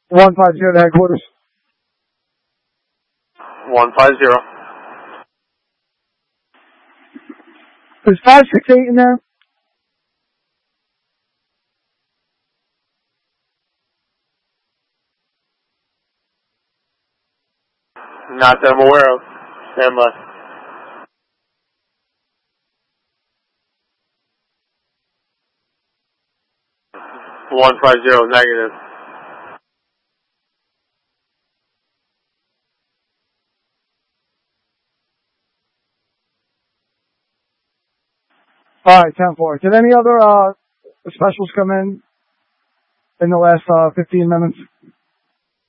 150 to headquarters. 150. Is 568 in there? Not that I'm aware of. Stand by. $150 negative. Alright, 10-4. Did any other specials come in the last 15 minutes?